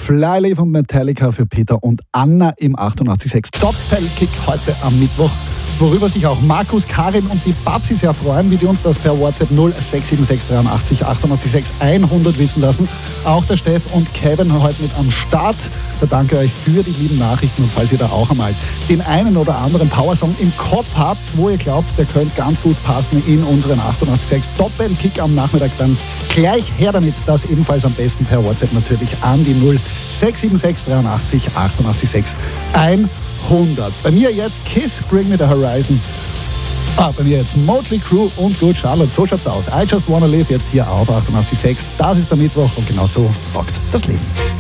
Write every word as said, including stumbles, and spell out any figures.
Flyleaf und Metallica für Peter und Anna im achtundachtzig Komma sechs Doppelkick heute am Mittwoch. Worüber sich auch Markus, Karin und die Babsi sehr freuen, wie die uns das per WhatsApp null sechs sieben sechs dreiundachtzig achtundachtzig sechs hundert wissen lassen. Auch der Steff und Kevin heute mit am Start. Da danke euch für die lieben Nachrichten und falls ihr da auch einmal den einen oder anderen Powersong im Kopf habt, wo ihr glaubt, der könnte ganz gut passen in unseren achtundachtzig Komma sechs Doppelkick am Nachmittag, dann gleich her damit. Das ebenfalls am besten per WhatsApp natürlich an die null sechs sieben sechs dreiundachtzig achtundachtzig sechs hundert. Bei mir jetzt Kiss, Bring Me the Horizon. Ah, bei mir jetzt Motley Crue und Good Charlotte. So schaut's aus. I Just Wanna Live jetzt hier auf achtundachtzig Komma sechs. Das ist der Mittwoch und genau so rockt das Leben.